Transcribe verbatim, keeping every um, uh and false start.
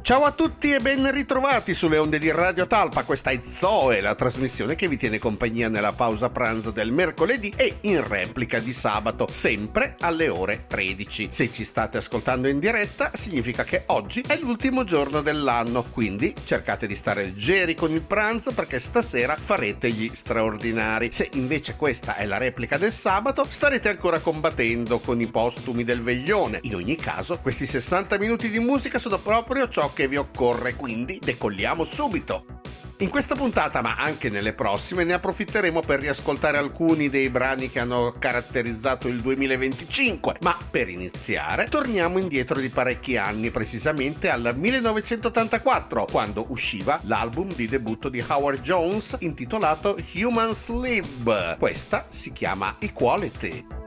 Ciao a tutti e ben ritrovati sulle onde di Radio Talpa, questa è Zoe, la trasmissione che vi tiene compagnia nella pausa pranzo del mercoledì e in replica di sabato, sempre alle ore tredici. Se ci state ascoltando in diretta, significa che oggi è l'ultimo giorno dell'anno, quindi cercate di stare leggeri con il pranzo perché stasera farete gli straordinari. Se invece questa è la replica del sabato, starete ancora combattendo con i postumi del veglione. In ogni caso, questi sessanta minuti di musica sono proprio ciò che vi occorre, quindi decolliamo subito. In questa puntata, ma anche nelle prossime, ne approfitteremo per riascoltare alcuni dei brani che hanno caratterizzato il duemilaventicinque. Ma per iniziare, torniamo indietro di parecchi anni, precisamente al millenovecentottantaquattro, quando usciva l'album di debutto di Howard Jones intitolato Human Slib. Questa si chiama Equality.